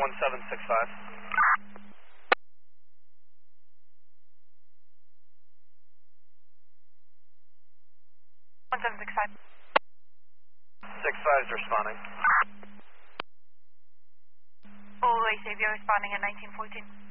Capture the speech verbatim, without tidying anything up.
one seven six five. one seven six five. six five is responding. All Xavier responding at nineteen fourteen.